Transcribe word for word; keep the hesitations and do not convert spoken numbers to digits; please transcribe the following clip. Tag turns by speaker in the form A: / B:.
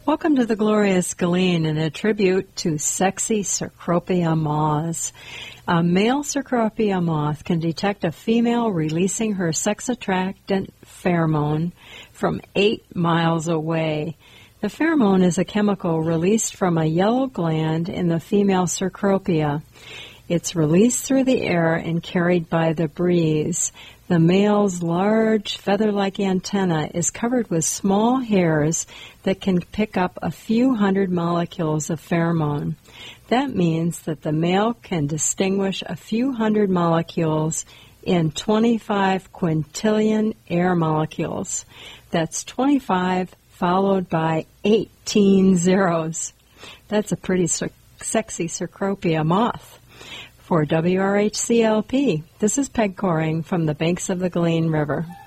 A: Welcome to the Glorious Galen and a tribute to sexy Cecropia moths. A male Cecropia moth can detect a female releasing her sex-attractant pheromone from eight miles away. The pheromone is a chemical released from a yellow gland in the female Cecropia. It's released through the air and carried by the breeze. The male's large feather-like antenna is covered with small hairs that can pick up a few hundred molecules of pheromone. That means that the male can distinguish a few hundred molecules in twenty-five quintillion air molecules. That's twenty-five followed by eighteen zeros. That's a pretty sexy Cecropia moth. For W R H C L P, this is Peg Coring from the banks of the Galen River.